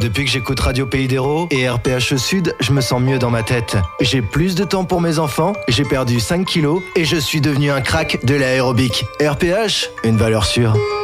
Depuis que j'écoute Radio Pays d'Hérault et RPH Sud, je me sens mieux dans ma tête. J'ai plus de temps pour mes enfants, j'ai perdu 5 kilos et je suis devenu un crack de l'aérobic. RPH, une valeur sûre.